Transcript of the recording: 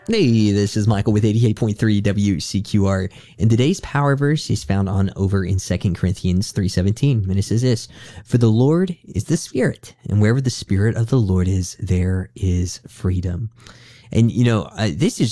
Hey, this is Michael with 88.3 WCQR, and today's power verse is found on over in 2 Corinthians 3:17, and it says this: "For the Lord is the Spirit, and wherever the Spirit of the Lord is, there is freedom." And this is